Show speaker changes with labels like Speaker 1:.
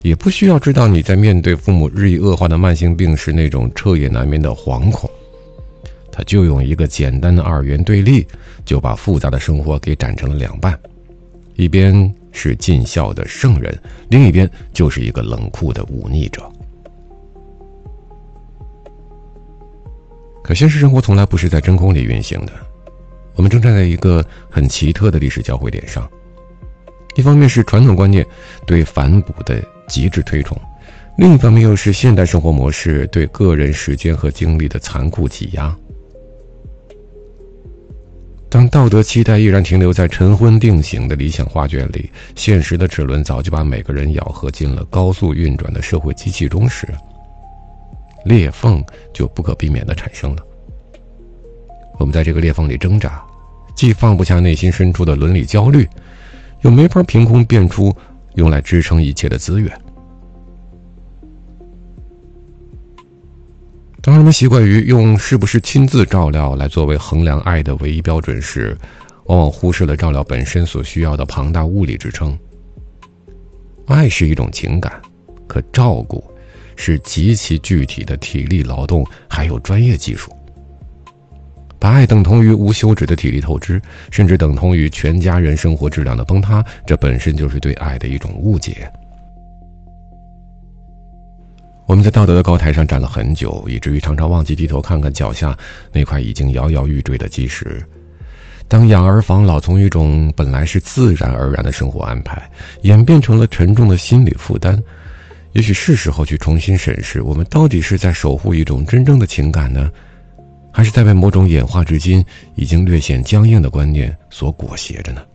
Speaker 1: 也不需要知道你在面对父母日益恶化的慢性病时那种彻夜难眠的惶恐。他就用一个简单的二元对立，就把复杂的生活给斩成了两半，一边是尽孝的圣人，另一边就是一个冷酷的忤逆者。可现实生活从来不是在真空里运行的，我们正站在一个很奇特的历史交汇点上。一方面是传统观念对反哺的极致推崇，另一方面又是现代生活模式对个人时间和精力的残酷挤压。当道德期待依然停留在尘昏定型的理想画卷里，现实的齿轮早就把每个人咬合进了高速运转的社会机器中时，裂缝就不可避免地产生了。我们在这个裂缝里挣扎，既放不下内心深处的伦理焦虑，又没法凭空变出用来支撑一切的资源。当人们习惯于用是不是亲自照料来作为衡量爱的唯一标准时，往往忽视了照料本身所需要的庞大物理支撑。爱是一种情感，可照顾是极其具体的体力劳动，还有专业技术。把爱等同于无休止的体力透支，甚至等同于全家人生活质量的崩塌，这本身就是对爱的一种误解。我们在道德的高台上站了很久，以至于常常忘记低头看看脚下那块已经摇摇欲坠的基石。当养儿防老从一种本来是自然而然的生活安排，演变成了沉重的心理负担，也许是时候去重新审视，我们到底是在守护一种真正的情感呢，还是在被某种演化至今已经略显僵硬的观念所裹挟着呢？